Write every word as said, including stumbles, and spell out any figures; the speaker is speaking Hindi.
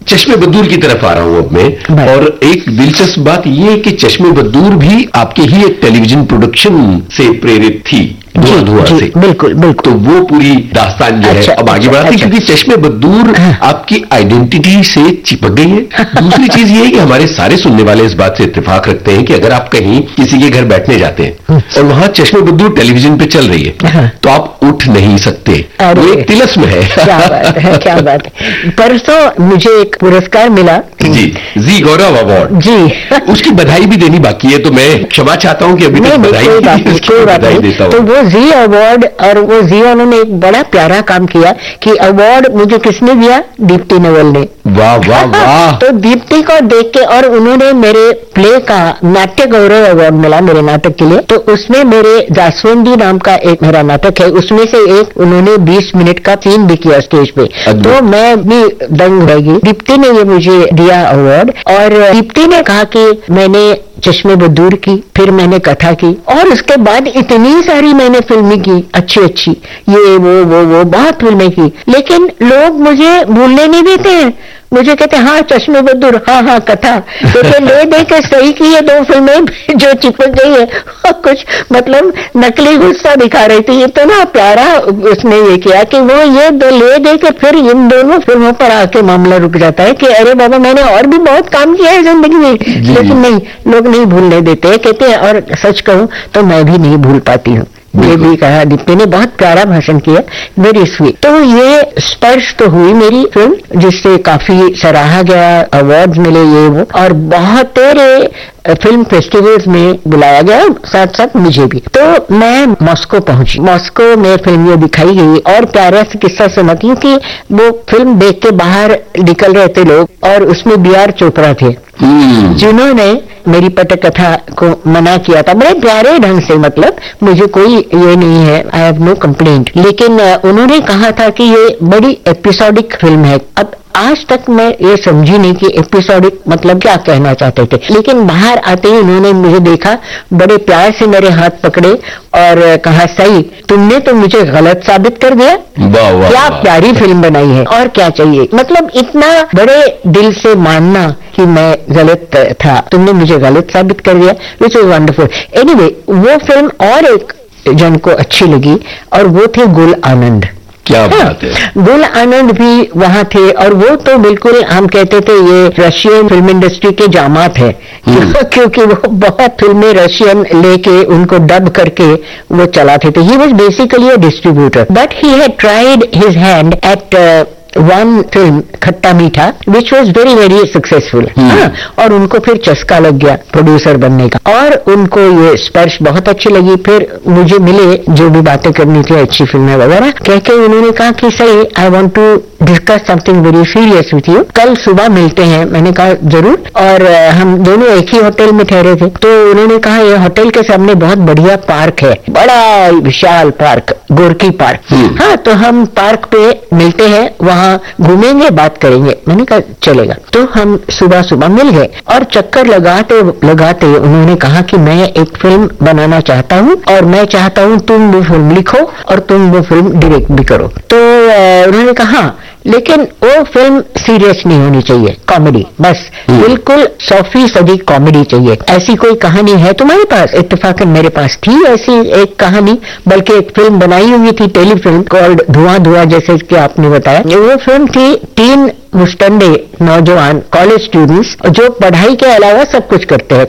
चश्मे बद्दूर की तरफ आ रहा हूं अब मैं, और एक दिलचस्प बात यह है कि चश्मे बद्दूर भी आपके ही एक टेलीविजन प्रोडक्शन से प्रेरित थी, धुआं धुआं से। बिल्कुल बिल्कुल। तो वो पूरी दास्तान जो अच्छा, है अब आगे अच्छा, बढ़ाती, अच्छा, क्योंकि चश्मे बद्दूर आपकी आइडेंटिटी से चिपक गई है। दूसरी चीज ये है कि हमारे सारे सुनने वाले इस बात से इत्तेफाक रखते हैं कि अगर आप कहीं किसी के घर बैठने जाते हैं और वहां चश्मे बद्दूर टेलीविजन पे चल रही है तो आप उठ नहीं सकते, वो एक तिलस्म है। क्या बात है, क्या बात है। परसों मुझे एक पुरस्कार मिला जी, जी गौरव अवार्ड जी, उसकी बधाई भी देनी बाकी है, तो मैं क्षमा चाहता हूं कि अभी तक बधाई कोई बात नहीं, कोई बात नहीं। तो वो जी अवार्ड, और वो जी उन्होंने एक बड़ा प्यारा काम किया कि अवार्ड मुझे किसने दिया? दीप्ति नवल ने। वाह वाह वाह। तो दीप्ति को देख के, और उन्होंने मेरे प्ले का नाट्य गौरव अवार्ड मिला मेरे नाटक के लिए। तो उसमें मेरे जासवंदी नाम का एक मेरा नाटक है, उसमें से एक उन्होंने बीस मिनट का सीन भी किया स्टेज पे, तो मैं भी दंग रह गई। दीप्ति ने ये मुझे दिया अवार्ड, और दीप्ति ने कहा कि मैंने चश्मे बद्दूर की, फिर मैंने कथा की, और उसके बाद इतनी सारी मैंने फिल्में की, अच्छी अच्छी, ये वो वो वो बहुत फिल्में की, लेकिन लोग मुझे भूलने नहीं देते हैं। मुझे कहते हैं हाँ चश्मे बद्दूर, हाँ हाँ कथा, क्योंकि ले दे के सही की ये दो फिल्में जो चिपक गई है, और कुछ मतलब नकली गुस्सा दिखा रही थी। इतना प्यारा उसने ये किया कि वो ये दो ले दे के फिर इन दोनों फिल्मों पर आके मामला रुक जाता है कि अरे बाबा मैंने और भी बहुत काम किया है जिंदगी में, लेकिन नहीं, लोग नहीं भूलने देते, कहते हैं। और सच कहूं तो मैं भी नहीं भूल पाती हूँ। ये भी कहा दीप्ति ने, बहुत प्यारा भाषण किया, वेरी स्वीट। तो ये स्पर्श तो हुई मेरी फिल्म, जिससे काफी सराहा गया, अवार्ड्स मिले ये वो, और बहुत तेरे फिल्म फेस्टिवल्स में बुलाया गया, साथ साथ मुझे भी। तो मैं मॉस्को पहुंची, मॉस्को में फिल्म ये दिखाई गई, और प्यारा सा किस्सा सुना, क्योंकि वो फिल्म देख के बाहर निकल रहे थे लोग, और उसमें बी आर चोपड़ा थे जिन्होंने मेरी पटकथा को मना किया था बड़े प्यारे ढंग से। मतलब मुझे कोई ये नहीं है, आई हैव नो कंप्लेंट, लेकिन उन्होंने कहा था कि ये बड़ी एपिसोडिक फिल्म है। अब आज तक मैं ये समझी नहीं कि एपिसोडिक मतलब क्या कहना चाहते थे, लेकिन बाहर आते ही उन्होंने मुझे देखा, बड़े प्यार से मेरे हाथ पकड़े और कहा सही, तुमने तो मुझे गलत साबित कर दिया, वाह वाह, क्या प्यारी फिल्म बनाई है, और क्या चाहिए। मतलब इतना बड़े दिल से मानना कि मैं गलत था, तुमने मुझे गलत साबित कर दिया, विच इज वंडरफुल। एनीवे, वो फिल्म और एक जन को अच्छी लगी, और वो थे गुल आनंद। क्या बात है। गुल आनंद भी वहां थे, और वो तो बिल्कुल हम कहते थे ये रशियन फिल्म इंडस्ट्री के जामात है, क्योंकि वो बहुत फिल्में रशियन लेके उनको डब करके वो चलाते थे। He was basically a distributor, but he had tried his hand eight one film खट्टा मीठा, which was very very successful. और उनको फिर चस्का लग गया प्रोड्यूसर बनने का, और उनको ये स्पर्श बहुत अच्छी लगी। फिर मुझे मिले जो भी बातें करनी थी, अच्छी फिल्में वगैरह कह के, उन्होंने कहा कि सही, I want to discuss something very serious with you, कल सुबह मिलते हैं। मैंने कहा जरूर, और हम दोनों एक ही होटल में ठहरे थे। तो उन्होंने कहा ये होटल के सामने बहुत बढ़िया पार्क है, बड़ा विशाल पार्क, गोरकी पार्क, हाँ तो हम पार्क पे मिलते हैं, वहां घूमेंगे, बात करेंगे। मैंने कहा चलेगा। तो हम सुबह सुबह मिल गए, और चक्कर लगाते लगाते उन्होंने कहा कि मैं एक फिल्म बनाना चाहता हूँ, और मैं चाहता हूँ तुम वो फिल्म लिखो और तुम वो फिल्म डायरेक्ट भी करो। तो उन्होंने कहा लेकिन वो फिल्म सीरियस नहीं होनी चाहिए, कॉमेडी बस, बिल्कुल सौ फीसदी कॉमेडी चाहिए। ऐसी कोई कहानी है तुम्हारे पास? इत्तेफाकन मेरे पास थी ऐसी एक कहानी, बल्कि एक फिल्म बनाई हुई थी, टेलीफिल्म कॉल्ड धुआं धुआं, जैसे कि आपने बताया। वो फिल्म थी तीन मुस्टंडे नौजवान कॉलेज स्टूडेंट्स जो पढ़ाई के अलावा सब कुछ करते हैं,